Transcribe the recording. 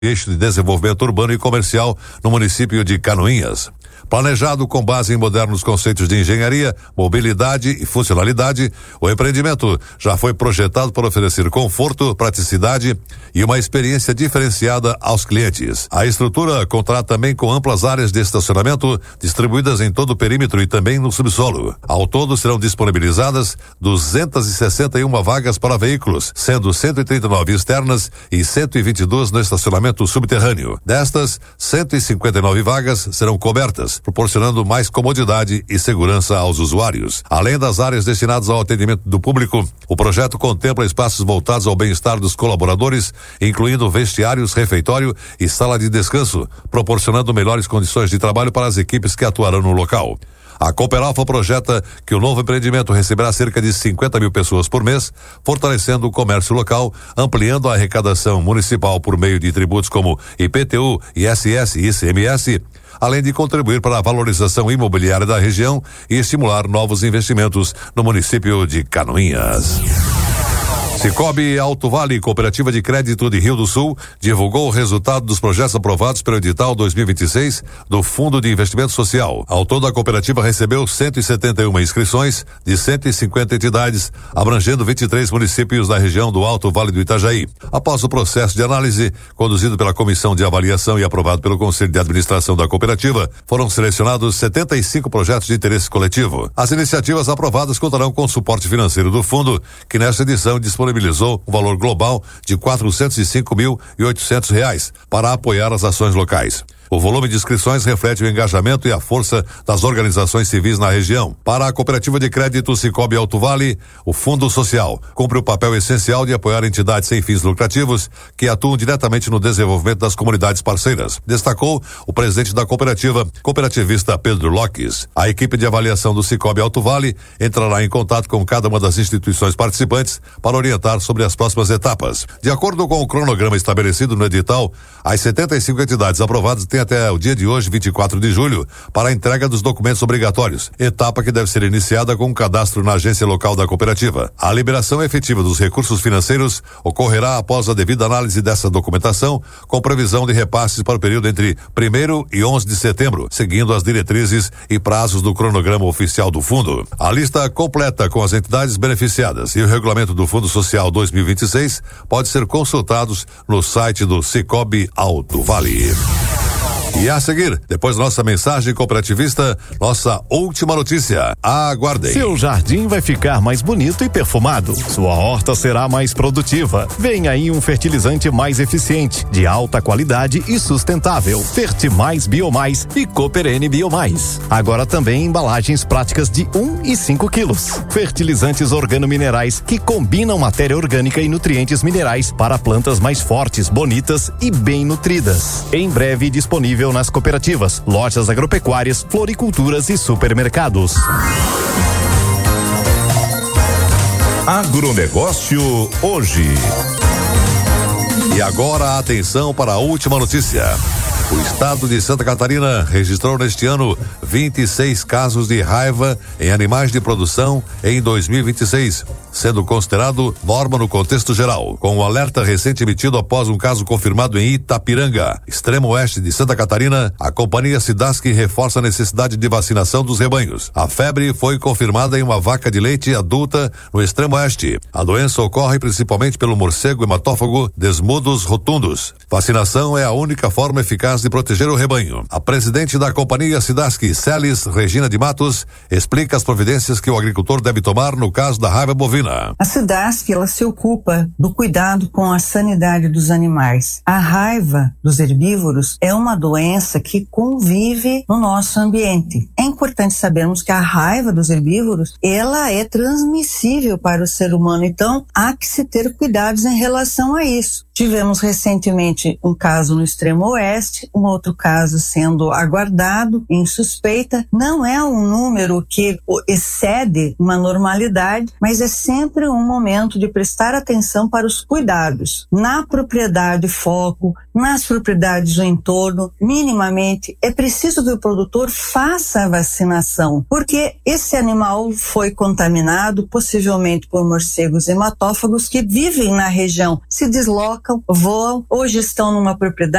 eixo de desenvolvimento urbano e comercial no município de Canoinhas. Planejado com base em modernos conceitos de engenharia, mobilidade e funcionalidade, o empreendimento já foi projetado para oferecer conforto, praticidade e uma experiência diferenciada aos clientes. A estrutura contará também com amplas áreas de estacionamento distribuídas em todo o perímetro e também no subsolo. Ao todo serão disponibilizadas 261 vagas para veículos, sendo 139 externas e 122 no estacionamento subterrâneo. Destas, 159 vagas serão cobertas, proporcionando mais comodidade e segurança aos usuários. Além das áreas destinadas ao atendimento do público, o projeto contempla espaços voltados ao bem-estar dos colaboradores, incluindo vestiários, refeitório e sala de descanso, proporcionando melhores condições de trabalho para as equipes que atuarão no local. A Cooperalfa projeta que o novo empreendimento receberá cerca de 50 mil pessoas por mês, fortalecendo o comércio local, ampliando a arrecadação municipal por meio de tributos como IPTU, ISS e ICMS, além de contribuir para a valorização imobiliária da região e estimular novos investimentos no município de Canoinhas. Cicobi Alto Vale, Cooperativa de Crédito de Rio do Sul, divulgou o resultado dos projetos aprovados pelo edital 2026 do Fundo de Investimento Social. Ao todo, a cooperativa recebeu 171 inscrições de 150 entidades, abrangendo 23 municípios da região do Alto Vale do Itajaí. Após o processo de análise, conduzido pela Comissão de Avaliação e aprovado pelo Conselho de Administração da cooperativa, foram selecionados 75 projetos de interesse coletivo. As iniciativas aprovadas contarão com o suporte financeiro do fundo, que nesta edição disponibilizou um valor global de R$405.800 para apoiar as ações locais. O volume de inscrições reflete o engajamento e a força das organizações civis na região. Para a Cooperativa de Crédito Cicobi Alto Vale, o Fundo Social cumpre o papel essencial de apoiar entidades sem fins lucrativos que atuam diretamente no desenvolvimento das comunidades parceiras, destacou o presidente da cooperativa, cooperativista Pedro Lopes. A equipe de avaliação do Cicobi Alto Vale entrará em contato com cada uma das instituições participantes para orientar sobre as próximas etapas. De acordo com o cronograma estabelecido no edital, as 75 entidades aprovadas têm até o dia de hoje, 24 de julho, para a entrega dos documentos obrigatórios, etapa que deve ser iniciada com o cadastro na agência local da cooperativa. A liberação efetiva dos recursos financeiros ocorrerá após a devida análise dessa documentação, com previsão de repasses para o período entre 1º e 11 de setembro, seguindo as diretrizes e prazos do cronograma oficial do fundo. A lista completa com as entidades beneficiadas e o regulamento do Fundo Social 2026 pode ser consultados no site do Cicobi Alto Vale. E a seguir, depois da nossa mensagem cooperativista, nossa última notícia. Aguardem. Seu jardim vai ficar mais bonito e perfumado. Sua horta será mais produtiva. Vem aí um fertilizante mais eficiente, de alta qualidade e sustentável. Fertimais Biomais e Cooper N Biomais. Agora também embalagens práticas de 1 e 5 quilos. Fertilizantes organominerais que combinam matéria orgânica e nutrientes minerais para plantas mais fortes, bonitas e bem nutridas. Em breve disponível nas cooperativas, lojas agropecuárias, floriculturas e supermercados. Agronegócio hoje. E agora atenção para a última notícia. O estado de Santa Catarina registrou neste ano 26 casos de raiva em animais de produção em 2026, sendo considerado norma no contexto geral, com um alerta recente emitido após um caso confirmado em Itapiranga, extremo oeste de Santa Catarina. A companhia Sidask reforça a necessidade de vacinação dos rebanhos. A febre foi confirmada em uma vaca de leite adulta no extremo oeste. A doença ocorre principalmente pelo morcego hematófago Desmodus rotundos. Vacinação é a única forma eficaz de proteger o rebanho. A presidente da companhia Sidask, Celis Regina de Matos, explica as providências que o agricultor deve tomar no caso da raiva bovina. A Sidask, ela se ocupa do cuidado com a sanidade dos animais. A raiva dos herbívoros é uma doença que convive no nosso ambiente. É importante sabermos que a raiva dos herbívoros, ela é transmissível para o ser humano, então há que se ter cuidados em relação a isso. Tivemos recentemente um caso no extremo oeste, um outro caso sendo aguardado em suspeita. Não é um número que excede uma normalidade, mas é sempre um momento de prestar atenção para os cuidados na propriedade foco, nas propriedades do entorno. Minimamente é preciso que o produtor faça a vacinação, porque esse animal foi contaminado possivelmente por morcegos hematófagos que vivem na região, se deslocam, voam, hoje estão numa propriedade